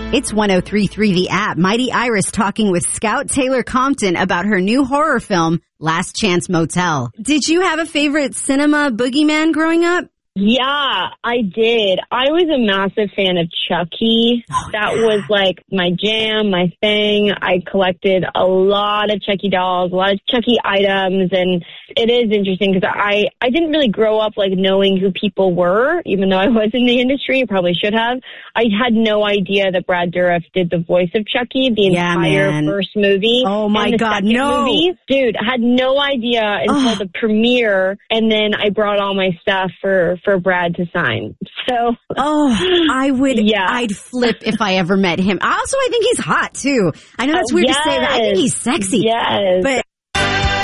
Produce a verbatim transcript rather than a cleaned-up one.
It's one oh three point three The App. Mighty Iris talking with Scout Taylor Compton about her new horror film, Last Chance Motel. Did you have a favorite cinema boogeyman growing up? Yeah, I did. I was a massive fan of Chucky. Oh, that yeah. was like my jam, my thing. I collected a lot of Chucky dolls, a lot of Chucky items, and it is interesting because I, I didn't really grow up like knowing who people were, even though I was in the industry. I probably should have. I had no idea that Brad Dourif did the voice of Chucky the yeah, entire man. first movie. Oh my and the God, second no. movie. Dude, I had no idea until oh. the premiere, and then I brought all my stuff for, for Brad to sign. So, oh, I would, yeah. I'd flip if I ever met him. Also, I think he's hot too. I know that's weird yes. to say that. I think he's sexy. Yes. But